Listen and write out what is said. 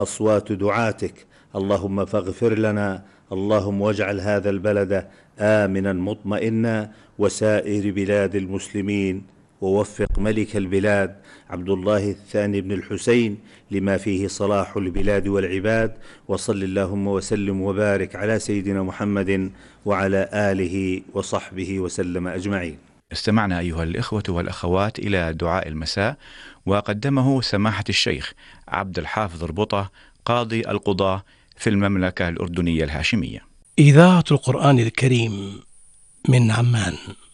أصوات دعاتك، اللهم فاغفر لنا، اللهم واجعل هذا البلد آمنا مطمئنا وسائر بلاد المسلمين، ووفق ملك البلاد عبد الله الثاني بن الحسين لما فيه صلاح البلاد والعباد. وصل اللهم وسلم وبارك على سيدنا محمد وعلى آله وصحبه وسلم أجمعين. استمعنا أيها الإخوة والأخوات إلى دعاء المساء، وقدمه سماحة الشيخ عبد الحافظ ربطة، قاضي القضاة في المملكة الأردنية الهاشمية. إذاعة القرآن الكريم من عمان.